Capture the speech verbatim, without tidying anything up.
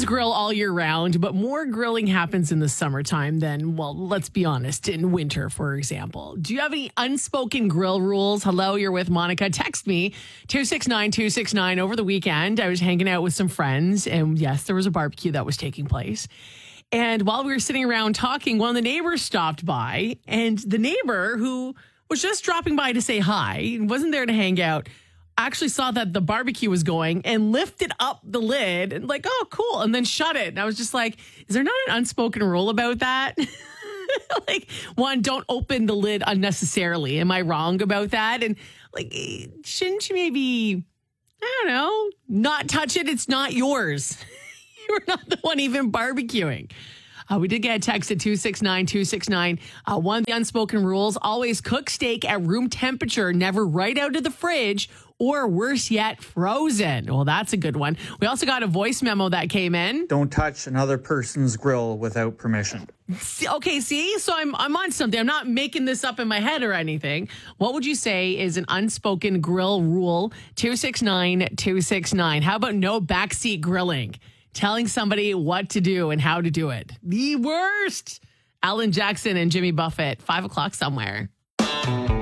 grill all year round, but more grilling happens in the summertime than, well, let's be honest, in winter, for example. Do you have any unspoken grill rules? Hello, you're with Monica. Text me, two six nine two six nine. Over the weekend, I was hanging out with some friends, and yes, there was a barbecue that was taking place. And while we were sitting around talking, one of the neighbors stopped by, and the neighbor, who was just dropping by to say hi, wasn't there to hang out, actually saw that the barbecue was going and lifted up the lid and like, oh, cool, and then shut it. And I was just like, is there not an unspoken rule about that? Like, one, don't open the lid unnecessarily. Am I wrong about that? And like, shouldn't you maybe, I don't know, not touch it? It's not yours. You're not the one even barbecuing. Uh, we did get a text at two six nine two six nine. Uh, one of the unspoken rules, always cook steak at room temperature, never right out of the fridge, or worse yet, frozen. Well, that's a good one. We also got a voice memo that came in. Don't touch another person's grill without permission. Okay, see? So I'm I'm on something. I'm not making this up in my head or anything. What would you say is an unspoken grill rule? two six nine two six nine. How about no backseat grilling? Telling somebody what to do and how to do it. The worst. Alan Jackson and Jimmy Buffett, five o'clock somewhere.